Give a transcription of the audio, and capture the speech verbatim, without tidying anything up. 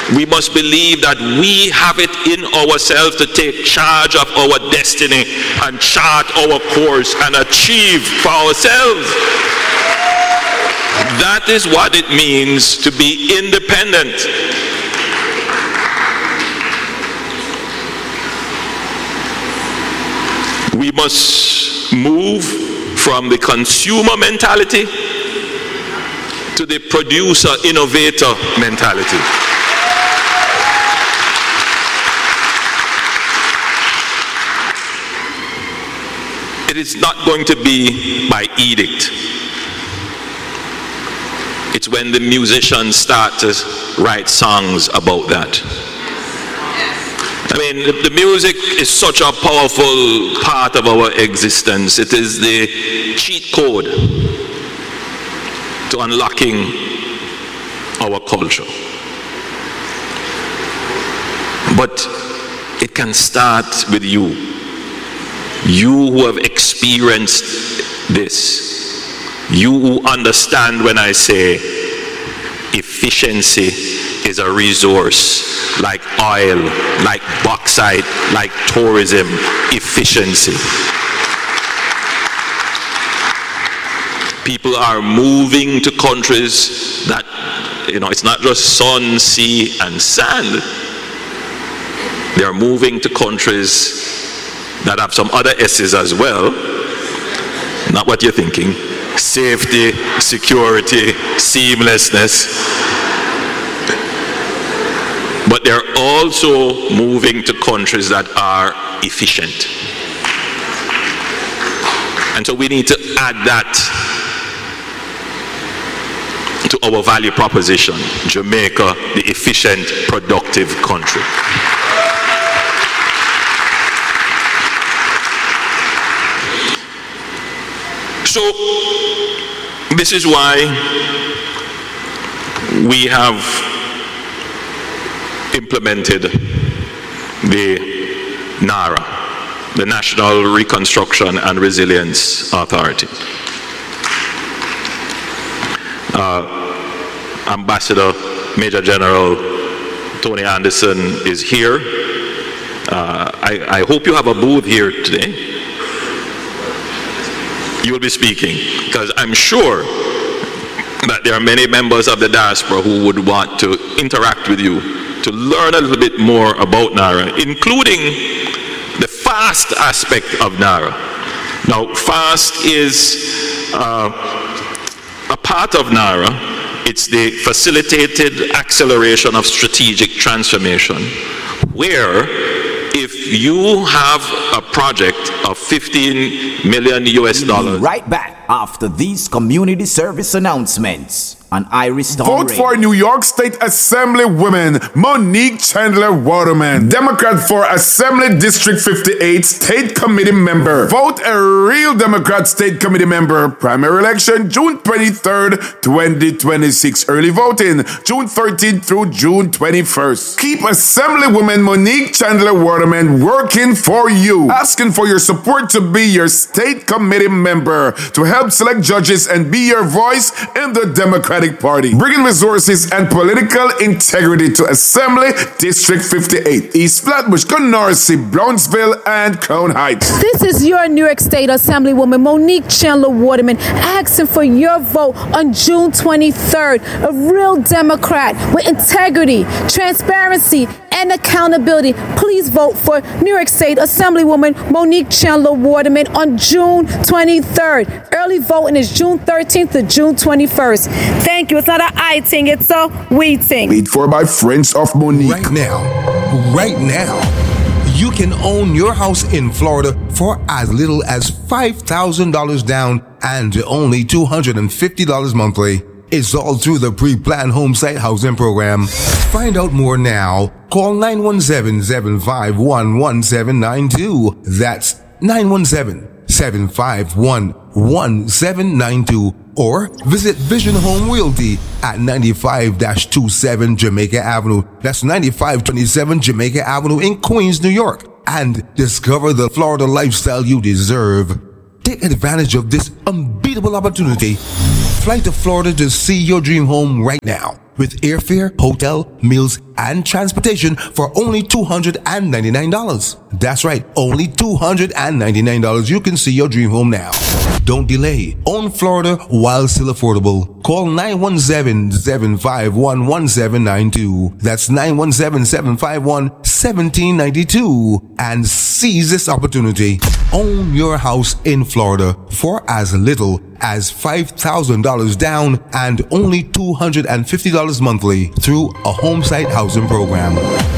We must believe that we have it in ourselves to take charge of our destiny and chart our course and achieve for ourselves. That is what it means to be independent. We must move from the consumer mentality to the producer innovator mentality. It is not going to be by edict. It's when the musicians start to write songs about that. I mean, the music is such a powerful part of our existence. It is the cheat code to unlocking our culture. But it can start with you. You who have experienced this. You who understand when I say efficiency is a resource like oil, like bauxite, like tourism, efficiency. People are moving to countries that, you know, it's not just sun, sea, and sand. They are moving to countries that have some other S's as well. Not what you're thinking. Safety, security, seamlessness. But they're also moving to countries that are efficient. And so we need to add that to our value proposition. Jamaica, the efficient, productive country. So, this is why we have implemented the NARA, the National Reconstruction and Resilience Authority. Uh, Ambassador Major General Tony Anderson is here. Uh, I, I hope you have a booth here today. You will be speaking, because I'm sure that there are many members of the diaspora who would want to interact with you, to learn a little bit more about NARA, including the FAST aspect of NARA. Now, FAST is uh, a part of NARA. It's the Facilitated Acceleration of Strategic Transformation, where if you have a project of fifteen million U S dollars. Right back after these community service announcements on Iris Town Vote Radio. for New York State Assembly woman Monique Chandler Waterman, Democrat for Assembly District fifty-eight State Committee member. Vote a real Democrat State Committee member. Primary election June twenty-third, twenty twenty-six. Early voting June thirteenth through June twenty-first. Keep Assemblywoman Monique Chandler Waterman working for you. Asking for your support to be your State Committee member, to help select judges and be your voice in the Democratic Party. Bringing resources and political integrity to Assembly District fifty-eight, East Flatbush, Canarsie, Brownsville, and Crown Heights. This is your New York State Assemblywoman Monique Chandler Waterman asking for your vote on June twenty-third. A real Democrat with integrity, transparency, and accountability. Please vote for New York State Assemblywoman Monique Chandler Waterman on June twenty-third. Early voting is June thirteenth to June twenty-first. Thank you. It's not an I thing, it's a we thing. Paid for by Friends of Monique. Right now, right now, you can own your house in Florida for as little as five thousand dollars down and only two hundred fifty dollars monthly. It's all through the pre-planned home site housing program. Find out more now. Call nine one seven, seven five one, one seven nine two. That's nine one seven, seven five one, one seven nine two. Or visit Vision Home Realty at ninety-five twenty-seven Jamaica Avenue. That's ninety-five twenty-seven Jamaica Avenue in Queens, New York. And discover the Florida lifestyle you deserve. Take advantage of this unbeatable opportunity. Fly to Florida to see your dream home right now. with airfare, hotel, meals, and transportation for only two hundred ninety-nine dollars. That's right, only two hundred ninety-nine dollars. You can see your dream home now. Don't delay. Own Florida while still affordable. Call nine one seven, seven five one, one seven nine two. That's nine one seven, seven five one, one seven nine two. And seize this opportunity. Own your house in Florida for as little as five thousand dollars down and only two hundred fifty dollars monthly through a home site housing program.